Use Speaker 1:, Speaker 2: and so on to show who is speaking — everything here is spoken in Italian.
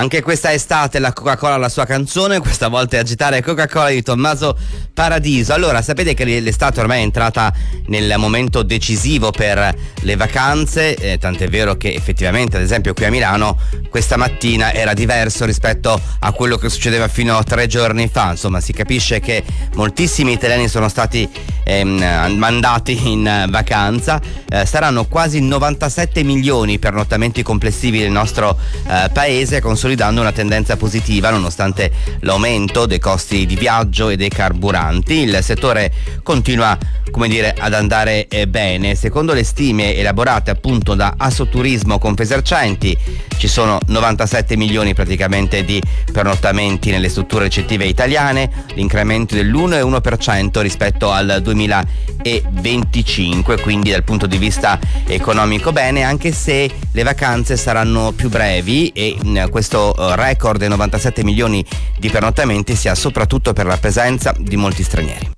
Speaker 1: Anche questa estate la Coca-Cola ha la sua canzone, questa volta è Agitare Coca-Cola di Tommaso Paradiso. Allora, sapete che l'estate ormai è entrata nel momento decisivo per le vacanze, tant'è vero che effettivamente, ad esempio qui a Milano, questa mattina era diverso rispetto a quello che succedeva fino a 3 giorni fa. Insomma, si capisce che moltissimi italiani sono stati mandati in vacanza. Saranno quasi 97 milioni i pernottamenti complessivi del nostro paese, consolidando una tendenza positiva nonostante l'aumento dei costi di viaggio e dei carburanti. Il settore continua, come dire, ad andare bene. Secondo le stime elaborate appunto da Assoturismo Confesercenti, ci sono 97 milioni praticamente di pernottamenti nelle strutture ricettive italiane, l'incremento dell'1,1% rispetto al 2025, quindi dal punto di vista economico bene, anche se le vacanze saranno più brevi e questo record dei 97 milioni di pernottamenti si ha soprattutto per la presenza di molti stranieri.